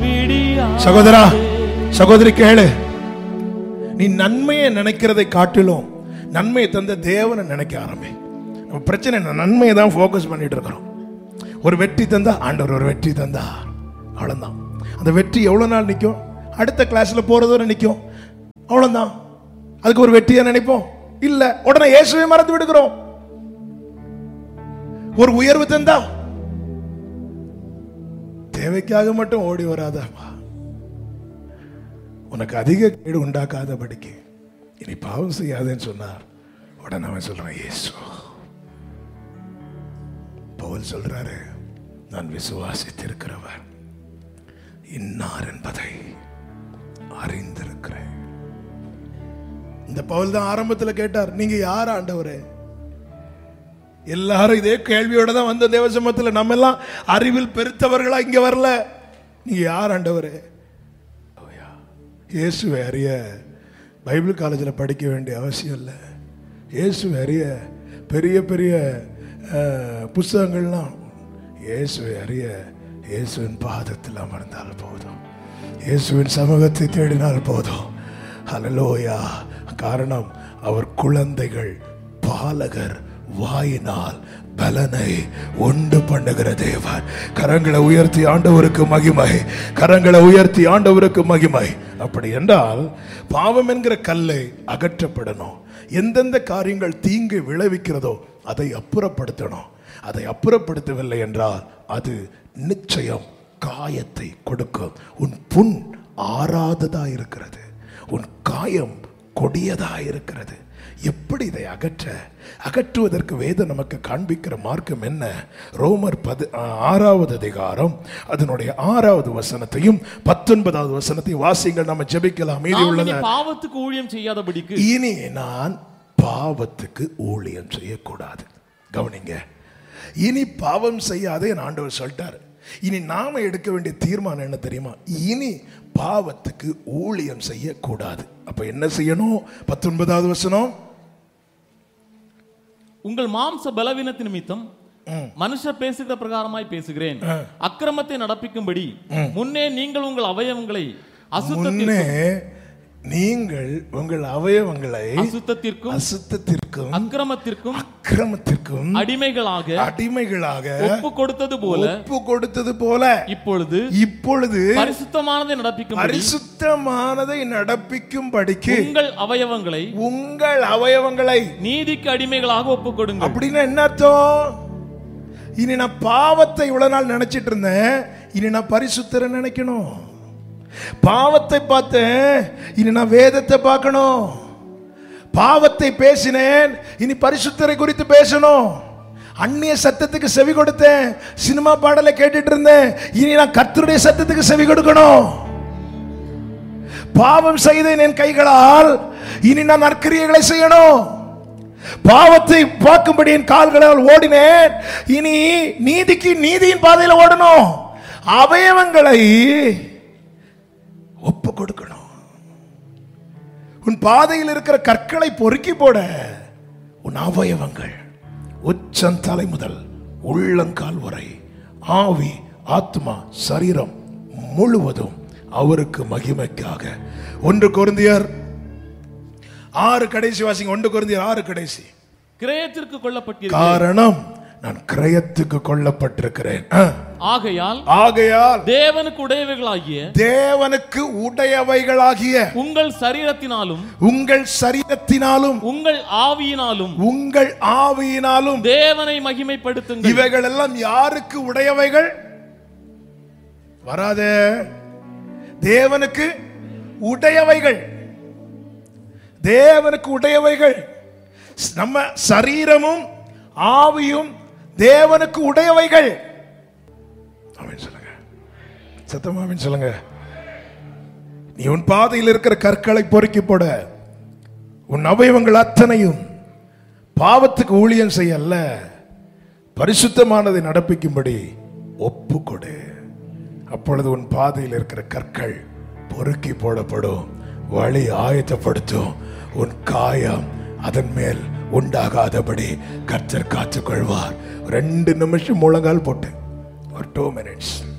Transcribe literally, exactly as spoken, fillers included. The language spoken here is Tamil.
சகோதரா சகோதரி கேளு, நீ நன்மையை நினைக்கிறதை காட்டிலும் நன்மையை தந்த தேவனை நினைக்க ஆரம்பி. நம்ம பிரச்சனை நன்மையை தான் ஃபோக்கஸ் பண்ணிட்டு இருக்கிறோம். ஒரு வெற்றி தந்தா ஆண்டவர் ஒரு வெற்றி தந்தா அவ்வளவுதான். அந்த வெற்றி எவ்வளவு நாள் நிற்கும்? அடுத்த கிளாஸ்ல போறதோட நிற்கும், அவ்வளவுதான். அதுக்கு ஒரு வெற்றியா நினைப்போம் இல்ல, உடனே இயேசுவை மறந்து விடுகிறோம். ஒரு உயர்வு தந்தா தேவைக்காக மட்டும் ஓடி வராதா, உனக்கு அதிக கேடு உண்டாக்காதபடிக்கு இனி பாவம் செய்யாதேன்னு சொன்னார். உடனே அவன் சொல்றான் இயேசு. பவுல் சொல்றாரு, நான் விசுவாசித்திருக்கிறவர் இன்னார் என்பதை அறிந்திருக்கிறேன். இந்த பவுல் தான் ஆரம்பத்தில் கேட்டார், நீங்க யார் ஆண்டவரே? எல்லாரும் இதே கேள்வியோட தான் வந்த தேவசமத்தில். நம்ம எல்லாம் அறிவில் பெருத்தவர்களா இங்க வரல. நீங்க யார் ஆண்டவரே? இயேசுவை அறிய பைபிள் காலேஜில் படிக்க வேண்டிய அவசியம் இல்லை. இயேசுவை அறிய பெரிய பெரிய புஸ்தகங்கள்லாம், இயேசுவை அறிய இயேசுவின் பாதத்தில் அமர்ந்தால் போதும், இயேசுவின் சமூகத்தை தேடினால் போதும். ஹல்லேலூயா. காரணம், அவர் குழந்தைகள் பாலகர், வாயினால் பலனை உண்டு பண்ணுகிற தேவன். கரங்களை உயர்த்தி ஆண்டவருக்கு மகிமை, கரங்களை உயர்த்தி ஆண்டவருக்கு மகிமை. அப்படி என்றால் பாவம் என்கிற கல்லை அகற்றப்படணும். எந்தெந்த காரியங்கள் தீங்கு விளைவிக்கிறதோ அதை அப்புறப்படுத்தணும். அதை அப்புறப்படுத்தவில்லை என்றால் அது நிச்சயம் காயத்தை கொடுக்கும். உன் புண் ஆறாததா இருக்கிறது, உன் காயம் கொடியதா இருக்கிறது. எப்படி இதை அகற்ற அகற்றுவதற்கு வேதம் நமக்கு காண்பிக்கிற மார்க்கம் என்ன? ரோமர் பது ஆறாவது அதிகாரம் அதனுடைய ஆறாவது வசனத்தையும் பத்தொன்பதாவது வசனத்தையும் வாசிங்கள். நம்ம ஜெபிக்கலாம். மீதி உள்ளது, பாவத்துக்கு ஊழியம் செய்யாதபடிக்கு இனி நான் பாவத்துக்கு ஊழியம் செய்யக்கூடாது. கவனிங்க, இனி பாவம் செய்யாதே என் ஆண்டவர் சொல்லிட்டார். இனி நாம எடுக்க வேண்டிய தீர்மானம் என்ன தெரியுமா? இனி பாவத்துக்கு ஊழியம் செய்யக்கூடாது. அப்ப என்ன செய்யணும்? பத்தொன்பதாவது வசனம், உங்கள் மாம்ச பலவீனத்தின் நிமித்தம் மனுஷர் பேசுகிற பிரகாரமாய் பேசுகிறேன். அக்கிரமத்தை நடப்பிக்கும்படி முன்னே நீங்கள் உங்கள் அவயவங்களை முன்னே நீங்கள் உங்கள் அவயவங்களை அசுத்தத்திற்கும் அசுத்தத்திற்கும் அக்கிரமத்திற்கும் அக்கிரமத்திற்கும் அடிமைகளாக அடிமைகளாக ஒப்பு கொடுத்தது போல ஒப்பு கொடுத்தது போல இப்பொழுது இப்பொழுது பரிசுத்தமானதை நடப்பிக்கும் பரிசுத்தமானதை நடப்பிக்கும்படிக்கு உங்கள் அவயவங்களை உங்கள் அவயவங்களை நீதிக்கு அடிமைகளாக ஒப்பு கொடுங்க. அப்படின்னா என்ன அர்த்தம்? இனி நான் பாவத்தை இவ்வளவு நாள் நினைச்சிட்டு இருந்தேன், இனி நான் பரிசுத்தரை நினைக்கணும். பாவத்தை பார்த்தேன், இனி நான் வேதத்தை பார்க்கணும். பாவத்தை பேசினேன், இனி பரிசுத்தரை குறித்து பேசணும். அந்நிய சத்தத்துக்கு செவி கொடுத்தேன், சினிமா பாடலை கேட்டுட்டு இருந்தேன், இனி நான் கர்த்தருடைய சத்தத்துக்கு செவி கொடுக்கணும். பாவம் செய்தேன் என் கைகளால், இனி நான் நற்கிரியைகளை செய்யணும். பாவத்தை பார்க்கும்படி என் கால்களால் ஓடினேன், இனி நீதிக்கு நீதியின் பாதையில் ஓடணும். அவயவங்களை ஒப்பு கொடுக்கணும். உன் பாதையில் இருக்கிற கற்களை பொறுக்கி போட உன் அவயவங்கள் உச்சம் தலை முதல் உள்ளங்கால் வரை ஆவி ஆத்மா சரீரம் முழுவதும் அவருக்கு மகிமைக்காக. ஒன்று கொரிந்தியர் ஆறு கடைசி வாசிங்க. ஒன்று கொரிந்தியர் ஆறு கடைசி. கிரயத்திற்கு கொல்லப்பட்டிருக்கிறேன், காரணம் நான் கிரயத்துக்கு கொல்லப்பட்டிருக்கிறேன். ஆகையால் ஆகையால் தேவனுக்கு உடையவைகளாகிய தேவனுக்கு உடையவைகளாகிய உங்கள் சரீரத்தினாலும் உங்கள் சரீரத்தினாலும் உங்கள் ஆவியினாலும் உங்கள் ஆவியினாலும் தேவனை மகிமைப்படுத்துங்கள். இவைகள் எல்லாம் யாருக்கு உடையவைகள்? வராதே, தேவனுக்கு உடையவைகள். தேவனுக்கு உடையவைகள். நம்ம சரீரமும் ஆவியும் தேவனுக்கு உடையவைகள். ஆமென் சொல்லுங்க, சத்தமா ஆமென் சொல்லுங்க. நீ உன் பாதையில் இருக்கிற கற்களை பொறுக்கி போட, உன் அவயவங்கள் அத்தனையும் பாவத்துக்கு ஊழியம் செய்யல்ல, பரிசுத்தமானதை நடப்பிக்கும்படி ஒப்பு கொடு. அப்பொழுது உன் பாதையில் இருக்கிற கற்கள் பொறுக்கி போடப்படும், வழி ஆயத்தப்படுத்தும். உன் காயம் அதன் மேல் உண்டாகாதபடி கர்த்தர் காத்துக் கொள்வார். ரெண்டு நிமிஷம் முழங்கால் போட்டு ஒரு டூ மினிட்ஸ்